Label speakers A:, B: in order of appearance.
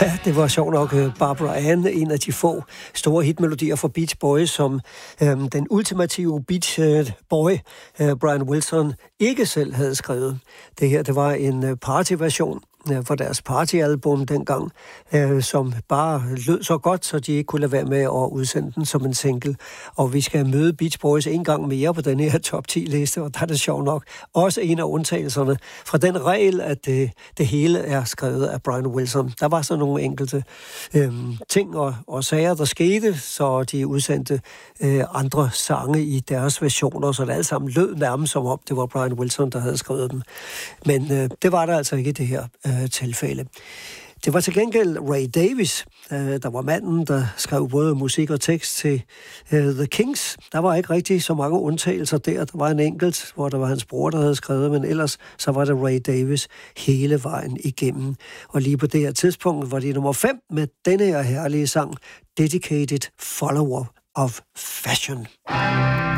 A: Ja, det var sjovt nok Barbara Ann, en af de få store hitmelodier fra Beach Boys, som den ultimative Beach Boy, Brian Wilson, ikke selv havde skrevet. Det her, det var en partyversion for deres partyalbum dengang, som bare lød så godt, så de ikke kunne lade være med at udsende den som en single. Og vi skal møde Beach Boys en gang mere på den her top 10-liste, og der er det sjovt nok også en af undtagelserne fra den regel, at det hele er skrevet af Brian Wilson. Der var så nogle enkelte ting og sager, der skete, så de udsendte andre sange i deres versioner, så det alt sammen lød nærmest som om, det var Brian Wilson, der havde skrevet dem. Men det var der altså ikke i det her tilfælde. Det var til gengæld Ray Davies, der var manden, der skrev både musik og tekst til The Kings. Der var ikke rigtig så mange undtagelser der. Der var en enkelt, hvor der var hans bror, der havde skrevet, men ellers så var det Ray Davies hele vejen igennem. Og lige på det her tidspunkt var de nummer 5 med denne her herlige sang, Dedicated Follower of Fashion.